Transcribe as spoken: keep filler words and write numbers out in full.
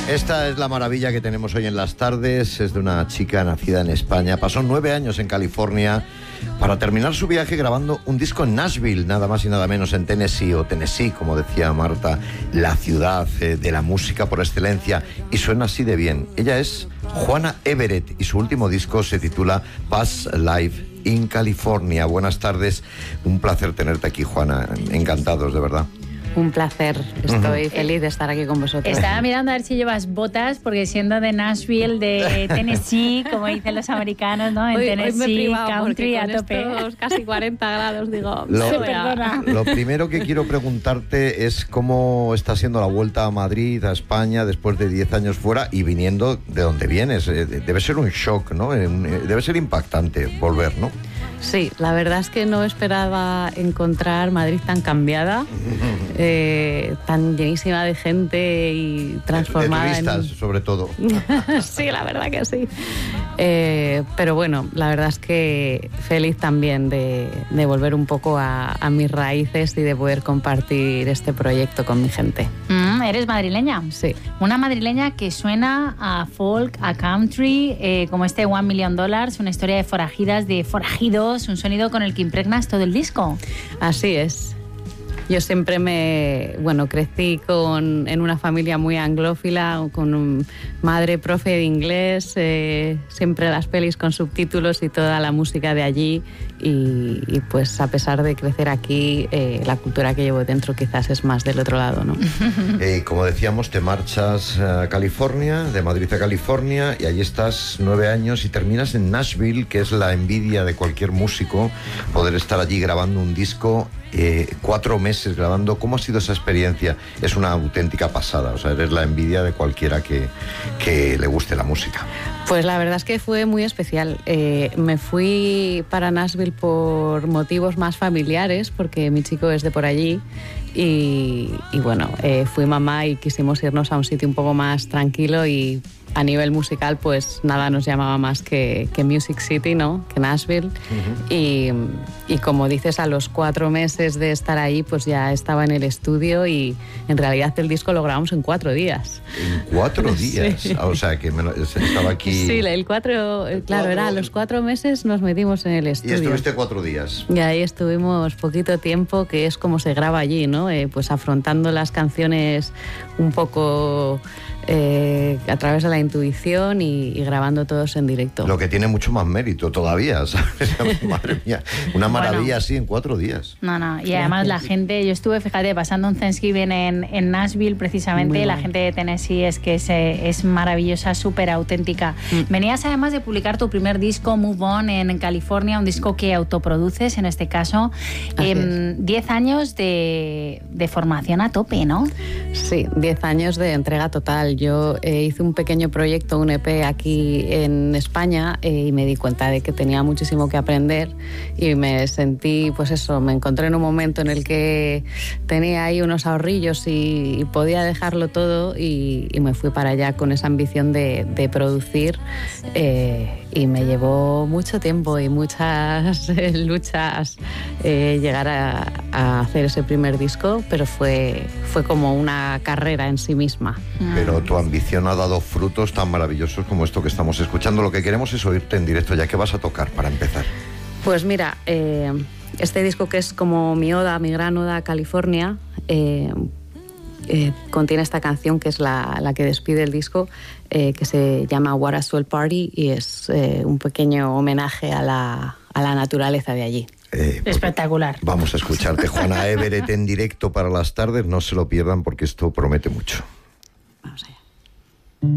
Esta es la maravilla que tenemos hoy en las tardes. Es de una chica nacida en España. Pasó nueve años en California para terminar su viaje grabando un disco en Nashville, nada más y nada menos, en Tennessee, o Tennessee, como decía Marta, la ciudad eh, de la música por excelencia. Y suena así de bien. Ella es Juana Everett y su último disco se titula Past Life in California. Buenas tardes. Un placer tenerte aquí, Juana. Encantados, de verdad. Un placer, estoy uh-huh. feliz de estar aquí con vosotros. Estaba mirando a ver si llevas botas, porque siendo de Nashville, de Tennessee, como dicen los americanos, ¿no? En hoy, Tennessee, hoy country a tope. Estos casi cuarenta grados, digo, lo, se perdona. Lo primero que quiero preguntarte es cómo está siendo la vuelta a Madrid, a España, después de diez años fuera y viniendo de donde vienes. Debe ser un shock, ¿no? Debe ser impactante volver, ¿no? Sí, la verdad es que no esperaba encontrar Madrid tan cambiada, eh, tan llenísima de gente y transformada. De turistas, en... sobre todo. Sí, la verdad que sí. Eh, pero bueno, la verdad es que feliz también de, de volver un poco a, a mis raíces y de poder compartir este proyecto con mi gente. Mm, ¿Eres madrileña? Sí. Una madrileña que suena a folk, a country, eh, como este One Million Dollars, una historia de forajidas, de forajidos, un sonido con el que impregnas todo el disco. Así es. Yo siempre me, bueno, crecí con, en una familia muy anglófila, con un madre profe de inglés, eh, siempre las pelis con subtítulos y toda la música de allí. Y, y pues a pesar de crecer aquí, eh, la cultura que llevo dentro quizás es más del otro lado, ¿no? Eh, como decíamos, te marchas a California, de Madrid a California, y allí estás nueve años y terminas en Nashville, que es la envidia de cualquier músico, poder estar allí grabando un disco. Eh, cuatro meses grabando. ¿Cómo ha sido esa experiencia? Es una auténtica pasada, o sea, eres la envidia de cualquiera que, que le guste la música. Pues la verdad es que fue muy especial. Eh, me fui para Nashville por motivos más familiares, porque mi chico es de por allí. Y, y bueno, eh, fui mamá y quisimos irnos a un sitio un poco más tranquilo, y a nivel musical pues nada nos llamaba más que, que Music City, ¿no? Que Nashville. Uh-huh. y, y como dices, a los cuatro meses de estar ahí pues ya estaba en el estudio, y en realidad el disco lo grabamos en cuatro días. ¿En cuatro días? Sí. O sea, que me lo, estaba aquí... Sí, el cuatro, el claro, cuatro... era a los cuatro meses nos metimos en el estudio. Y estuviste cuatro días. Y ahí estuvimos poquito tiempo, que es como se graba allí, ¿no? Eh, pues afrontando las canciones un poco... Eh, a través de la intuición y, y grabando todos en directo. Lo que tiene mucho más mérito todavía, ¿sabes? Madre mía, una maravilla bueno, así en cuatro días. No, no, y además la gente, yo estuve, fíjate, pasando un Thanksgiving en, en Nashville precisamente, bueno. La gente de Tennessee es que es, es maravillosa, súper auténtica. Mm. Venías además de publicar tu primer disco, Move On, en, en California, un disco que autoproduces en este caso. Eh, diez años de, de formación a tope, ¿no? Sí, diez años de entrega total. Yo eh, hice un pequeño proyecto, un E P aquí en España, eh, y me di cuenta de que tenía muchísimo que aprender, y me sentí, pues eso, me encontré en un momento en el que tenía ahí unos ahorrillos y, y podía dejarlo todo, y, y me fui para allá con esa ambición de, de producir, eh, y me llevó mucho tiempo y muchas luchas eh, llegar a, a hacer ese primer disco, pero fue, fue como una carrera en sí misma. Pero tu ambición ha dado frutos tan maravillosos como esto que estamos escuchando. Lo que queremos es oírte en directo. ¿Ya qué vas a tocar para empezar? Pues mira, eh, este disco, que es como mi oda, mi gran oda a California, eh, eh, contiene esta canción que es la, la que despide el disco, eh, que se llama What a Swell Party, y es eh, un pequeño homenaje a la, a la naturaleza de allí. Eh, Espectacular. Vamos a escucharte, Juana Everett, en directo para las tardes. No se lo pierdan, porque esto promete mucho. Vamos allá.